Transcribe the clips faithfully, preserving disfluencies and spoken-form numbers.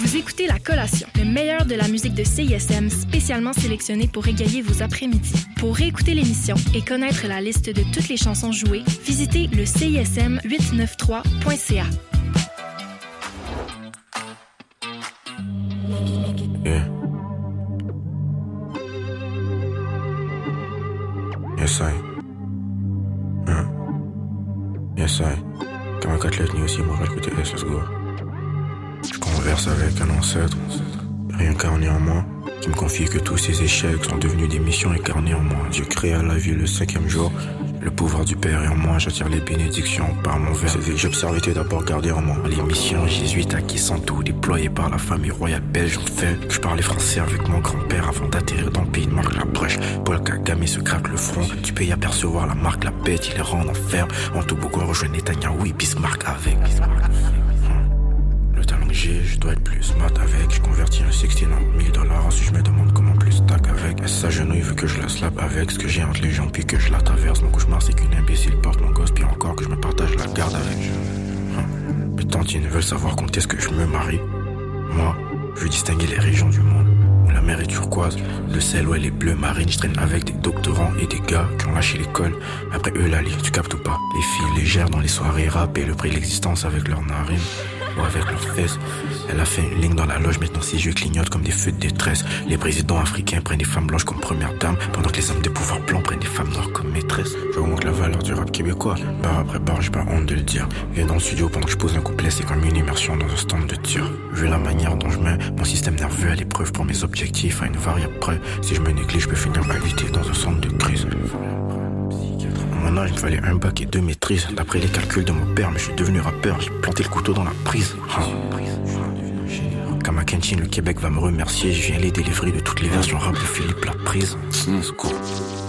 Vous écoutez La Collation, le meilleur de la musique de C I S M spécialement sélectionné pour égayer vos après-midi. Pour réécouter l'émission et connaître la liste de toutes les chansons jouées, visitez le C I S M huit cent quatre-vingt-trois point C A. Yeah. Yes, I. Hein? Yes, I. Comme un quatre lettres aussi, moi, écoutez, yes, let's go. Je converse avec un ancêtre, réincarné en moi, qui me confie que tous ces échecs sont devenus des missions incarnées en moi. Dieu créa la vie le cinquième jour. Le pouvoir du Père est en moi, j'attire les bénédictions par mon verbe. C'est que j'observe était d'abord gardé en moi. Les missions jésuites acquis sans tout, déployées par la famille royale belge ont fait que je parlais français avec mon grand-père avant d'atterrir dans le pays de Marc Labrèche. Paul Kagame se craque le front, tu peux y apercevoir la marque, la bête, il les rend en enfer. En tout beaucoup rejoint Netanyahu et Bismarck avec. Le talent que j'ai, je dois être plus smart avec. Je convertis un sixteen en mille dollars, ensuite je me demande comment plus stack avec. Elle s'agenouille, veut que je la slap avec ce que j'ai entre les jambes puis que je la traverse. Mon cauchemar c'est qu'une imbécile porte mon gosse puis encore que je me partage la garde avec. Hein. Mes tantines veulent savoir quand est-ce que je me marie. Moi, je veux distinguer les régions du monde où la mer est turquoise, le ciel où elle est bleu marine. Je traîne avec des doctorants et des gars qui ont lâché l'école. Après eux la ligne, tu captes ou pas? Les filles légères dans les soirées rap et le prix de l'existence avec leurs narines ou avec leurs fesses. Elle a fait une ligne dans la loge, maintenant ses yeux clignotent comme des feux de détresse. Les présidents africains prennent des femmes blanches comme première dame, pendant que les hommes de pouvoir blancs prennent des femmes noires comme maîtresses. Je remonte la valeur du rap québécois, barre après barre, j'ai pas honte de le dire. Viens dans le studio pendant que je pose un couplet, c'est comme une immersion dans un stand de tir. Vu la manière dont je mets mon système nerveux à l'épreuve pour mes objectifs, à une variable près. Si je me néglige, je peux finir alité dans un centre de crise. À mon âge, il me fallait un bac et deux maîtrises. D'après les calculs de mon père, mais je suis devenu rappeur, j'ai planté le couteau dans la prise. Hein. Comme à Kenshin, le Québec va me remercier. Je viens les délivrer de toutes les versions rap de Philippe Laprise. Mmh, c'est cool.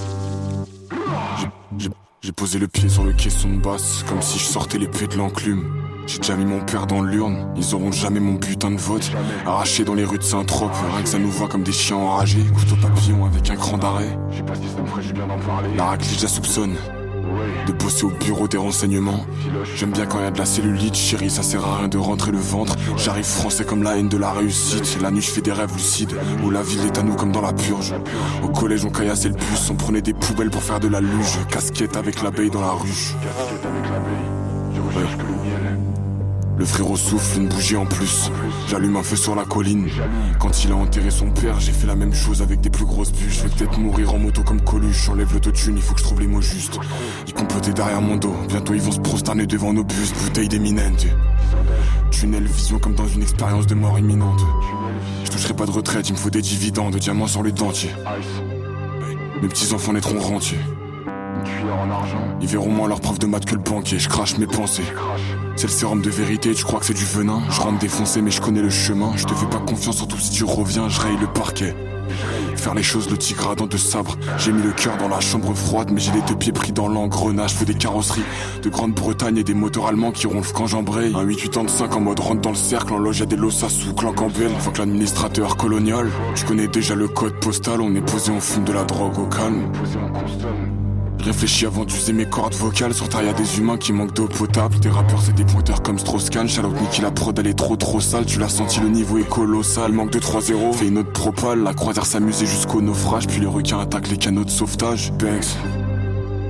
J'ai, j'ai posé le pied sur le caisson de basse, comme si je sortais l'épée de l'enclume. J'ai déjà mis mon père dans l'urne, ils auront jamais mon putain de vote. Arraché dans les rues de Saint-Trope, rien que ça nous voit comme des chiens enragés. Couteau papillon avec un cran d'arrêt. Je sais pas si ça me ferait du bien d'en parler. La raclée, je la soupçonne de bosser au bureau des renseignements. J'aime bien quand y a de la cellulite, chérie, ça sert à rien de rentrer le ventre. J'arrive français comme la haine de la réussite. La nuit je fais des rêves lucides, où la ville est à nous comme dans la purge. Au collège on caillassait le bus, on prenait des poubelles pour faire de la luge. Casquette avec l'abeille dans la ruche. Ouais. Le frérot souffle une bougie en plus. J'allume un feu sur la colline. Quand il a enterré son père, j'ai fait la même chose avec des plus grosses bûches. Je vais peut-être mourir en moto comme Coluche. J'enlève l'autotune, il faut que je trouve les mots justes. Ils complotaient derrière mon dos, bientôt ils vont se prosterner devant nos bus. Bouteille d'éminente. Tunnel vision comme dans une expérience de mort imminente. Je toucherai pas de retraite, il me faut des dividendes, de diamants sur les dentiers. Mes petits enfants naîtront rentiers. Ils verront moins leur prof de maths que le banquier. Je crache mes pensées. C'est le sérum de vérité, tu crois que c'est du venin. Je rentre défoncé mais je connais le chemin. Je te fais pas confiance, surtout si tu reviens. Je raye le parquet. Faire les choses le tigre à dents de sabre. J'ai mis le cœur dans la chambre froide, mais j'ai les deux pieds pris dans l'engrenage. Je fais des carrosseries de Grande-Bretagne et des moteurs allemands qui ronflent quand j'embraye. Un huit quatre-vingt-cinq en mode rentre dans le cercle. En loge y'a des Lossassou, clan Campbell. Faut que l'administrateur colonial. Tu connais déjà le code postal. On est posé, on fume de la drogue au calme. Réfléchis avant d'user mes cordes vocales. Sur terre y'a des humains qui manquent d'eau potable. Des rappeurs c'est des pointeurs comme Strauss-Kahn. Charlotte Niki la prod elle est trop trop sale. Tu l'as senti, le niveau est colossal. Manque de trois zéro. Fais une autre propale. La croisière s'amusait jusqu'au naufrage. Puis les requins attaquent les canaux de sauvetage. Banks